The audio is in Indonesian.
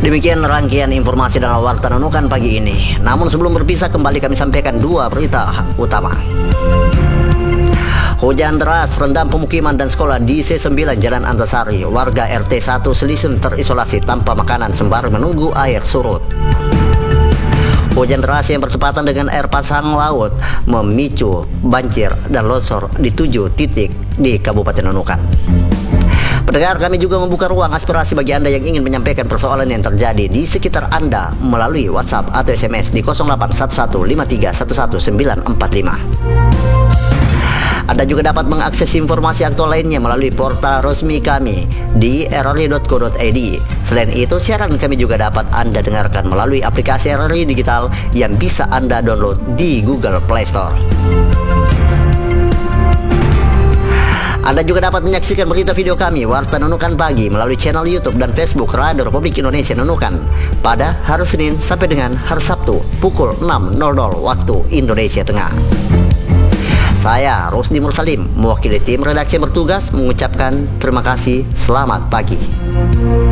Demikian rangkaian informasi dalam Warta Nunukan pagi ini. Namun sebelum berpisah, kembali kami sampaikan dua berita utama. Hujan deras rendam pemukiman dan sekolah di C9 Jalan Antasari. Warga RT 1 Selisun terisolasi tanpa makanan sembari menunggu air surut. Hujan deras yang bertepatan dengan air pasang laut memicu banjir dan longsor di 7 titik di Kabupaten Nunukan. Pendengar, kami juga membuka ruang aspirasi bagi Anda yang ingin menyampaikan persoalan yang terjadi di sekitar Anda melalui WhatsApp atau SMS di 08115311945. Anda juga dapat mengakses informasi aktual lainnya melalui portal resmi kami di rri.co.id. Selain itu, siaran kami juga dapat Anda dengarkan melalui aplikasi RRI Digital yang bisa Anda download di Google Play Store. Anda juga dapat menyaksikan berita video kami Warta Nunukan Pagi melalui channel YouTube dan Facebook Radio Republik Indonesia Nunukan pada hari Senin sampai dengan hari Sabtu pukul 6.00 waktu Indonesia Tengah. Saya Rusdi Mursalim mewakili tim redaksi yang bertugas mengucapkan terima kasih, selamat pagi.